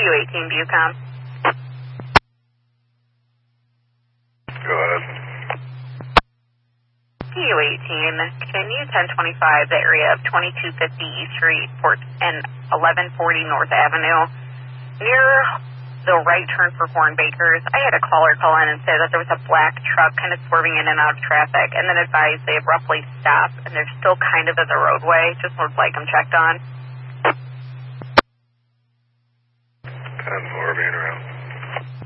PU18 Bucom. Go ahead. PU18, can you 1025 the area of 2250 East Street and 1140 North Avenue near the right turn for Hornbakers? I had a caller call in and say that there was a black truck kind of swerving in and out of traffic, and then advised they abruptly stopped, and they're still kind of at the roadway. Just would like them checked on. 10-4 being around.